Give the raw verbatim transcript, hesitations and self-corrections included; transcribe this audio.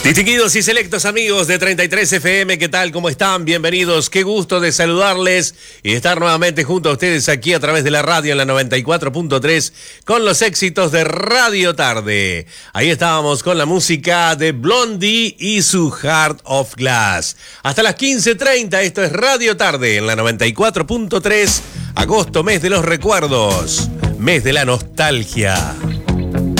Distinguidos y selectos amigos de treinta y tres F M, ¿qué tal? ¿Cómo están? Bienvenidos. Qué gusto de saludarles y estar nuevamente junto a ustedes aquí a través de la radio en la noventa y cuatro punto tres con los éxitos de Radio Tarde. Ahí estábamos con la música de Blondie y su Heart of Glass. Hasta las quince treinta, esto es Radio Tarde en la noventa y cuatro punto tres, agosto, mes de los recuerdos, mes de la nostalgia.